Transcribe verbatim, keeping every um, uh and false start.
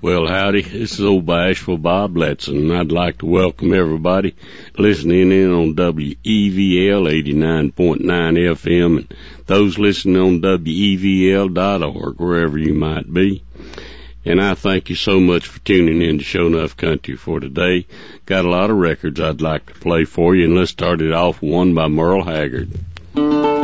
Well, howdy, this is old Bashful Bob Letson, and I'd like to welcome everybody listening in on W E V L eighty-nine point nine F M and those listening on W E V L dot org, wherever you might be. And I thank you so much for tuning in to Show Enough Country for today. Got a lot of records I'd like to play for you, and let's start it off with one by Merle Haggard.